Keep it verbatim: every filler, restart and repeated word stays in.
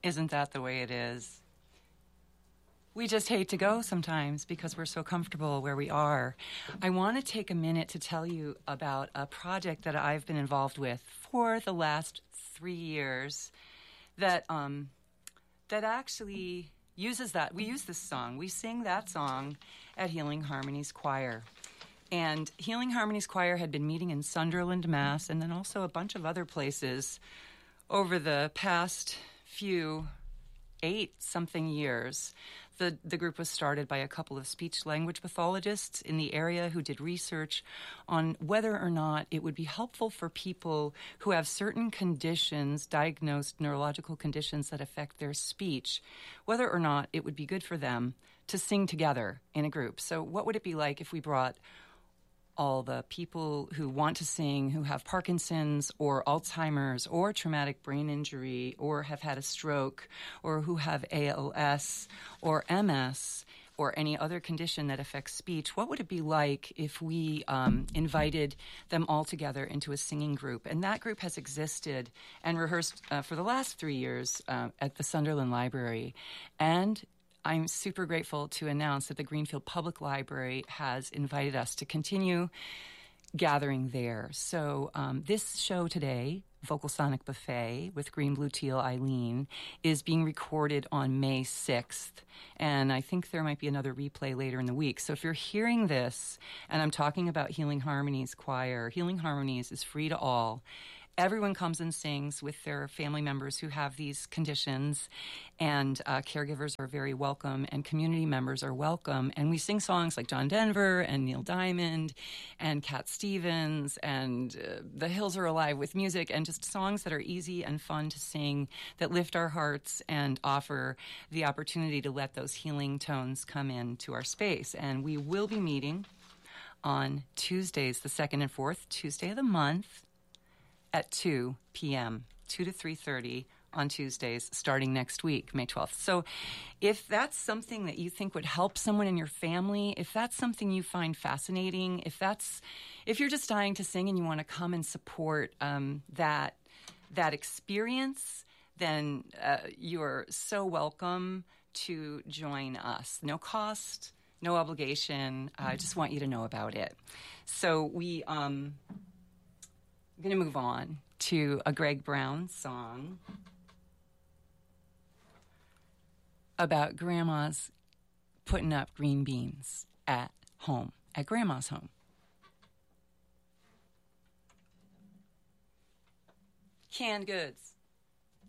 Isn't that the way it is? We just hate to go sometimes because we're so comfortable where we are. I want to take a minute to tell you about a project that I've been involved with for the last three years that um, that actually uses that. We use this song. We sing that song at Healing Harmonies Choir. And Healing Harmonies Choir had been meeting in Sunderland, Mass, and then also a bunch of other places over the past few eight-something years. The, the group was started by a couple of speech-language pathologists in the area who did research on whether or not it would be helpful for people who have certain conditions, diagnosed neurological conditions that affect their speech, whether or not it would be good for them to sing together in a group. So what would it be like if we brought all the people who want to sing, who have Parkinson's or Alzheimer's or traumatic brain injury or have had a stroke or who have A L S or M S or any other condition that affects speech? What would it be like if we um, invited them all together into a singing group? And that group has existed and rehearsed uh, for the last three years uh, at the Sunderland Library. And I'm super grateful to announce that the Greenfield Public Library has invited us to continue gathering there. So um, this show today, Vocal Sonic Buffet with Green Blue Teal Eileen, is being recorded on May sixth. And I think there might be another replay later in the week. So if you're hearing this, and I'm talking about Healing Harmonies Choir, Healing Harmonies is free to all. Everyone comes and sings with their family members who have these conditions, and uh, caregivers are very welcome, and community members are welcome. And we sing songs like John Denver and Neil Diamond and Cat Stevens and uh, The Hills Are Alive with Music, and just songs that are easy and fun to sing that lift our hearts and offer the opportunity to let those healing tones come into our space. And we will be meeting on Tuesdays, the second and fourth Tuesday of the month, at two p.m., two to three thirty on Tuesdays, starting next week, May twelfth. So if that's something that you think would help someone in your family, if that's something you find fascinating, if that's, if you're just dying to sing and you want to come and support um, that, that experience, then uh, you're so welcome to join us. No cost, no obligation. I just want you to know about it. So we... Um, I'm going to move on to a Greg Brown song about grandmas putting up green beans at home, at grandma's home. Canned goods.